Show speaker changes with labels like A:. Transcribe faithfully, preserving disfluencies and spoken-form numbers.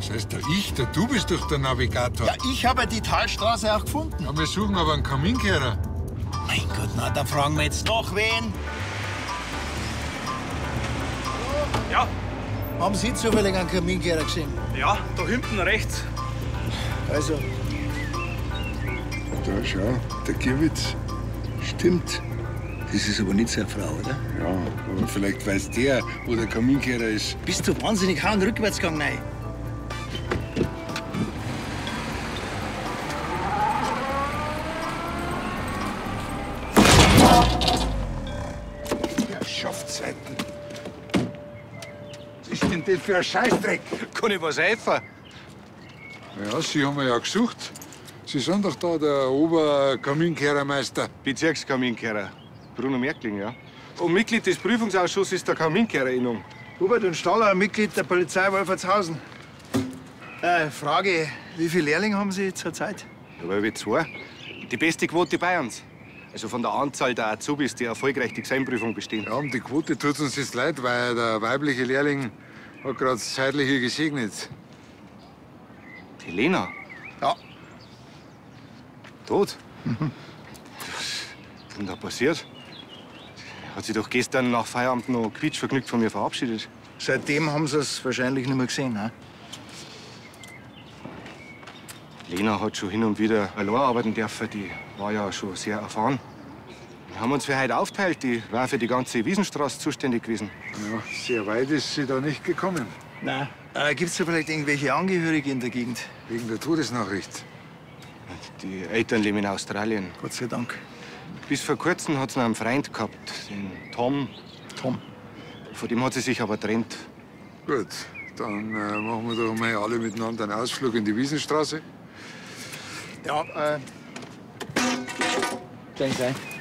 A: Was heißt da ich? Da, du bist doch der Navigator.
B: Ja, ich habe die Talstraße auch gefunden.
A: Ja, wir suchen aber einen Kaminkehrer.
B: Mein Gott, na, da fragen wir jetzt noch wen.
C: Ja,
B: Haben Sie zufällig einen Kaminkehrer gesehen?
C: ja, da hinten rechts.
B: Also,
D: Da, schau, der Gierwitz. Stimmt.
B: das ist aber nicht seine Frau, oder?
D: Ja, aber vielleicht weiß der, wo der Kaminkehrer ist.
B: Bist du wahnsinnig, hau einen Rückwärtsgang rein.
D: Herrschaftszeiten. Was ist denn das für ein Scheißdreck?
C: Kann ich was helfen?
A: Ja, Sie haben ja gesucht. Sie sind doch da der Oberkaminkehrermeister.
C: Bezirkskaminkehrer. Bruno Merkling, ja. Und Mitglied des Prüfungsausschusses ist der Kaminkehrerinnung.
B: Hubert und Staller, Mitglied der Polizei Wolfertshausen. Äh, Frage, wie viele Lehrlinge haben Sie zurzeit?
C: Ja, weil wir zwei. Die beste Quote Bayerns. Also von der Anzahl der Azubis, die erfolgreich die Gesellenprüfung bestehen.
A: Ja, um die Quote tut uns jetzt leid, weil der weibliche Lehrling hat gerade das Zeitliche gesegnet.
C: Die Lena?
B: Ja.
C: Tot? Mhm. Was ist denn da passiert? Hat sich doch gestern nach Feierabend noch quietschvergnügt von mir verabschiedet.
B: Seitdem haben Sie es wahrscheinlich nicht mehr gesehen, ne?
C: Lena hat schon hin und wieder allein arbeiten dürfen. Die war ja schon sehr erfahren. Wir haben uns für heute aufteilt. Die war für die ganze Wiesenstraße zuständig gewesen.
A: Ja, sehr weit ist sie da nicht gekommen.
B: Nein. Äh, Gibt es da vielleicht irgendwelche Angehörige in der Gegend?
A: Wegen der Todesnachricht.
C: Die Eltern leben in Australien.
B: Gott sei Dank.
C: Bis vor kurzem hat sie noch einen Freund gehabt, den Tom.
B: Tom.
C: Von dem hat sie sich aber getrennt.
A: Gut, dann äh, machen wir doch mal alle miteinander einen Ausflug in die Wiesenstraße.
B: Ja, äh. Stellen Sie ein.